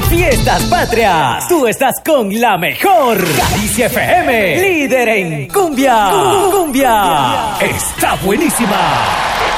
Fiestas Patrias. Tú estás con la mejor. Caricia FM, líder en cumbia. Cumbia. Está buenísima.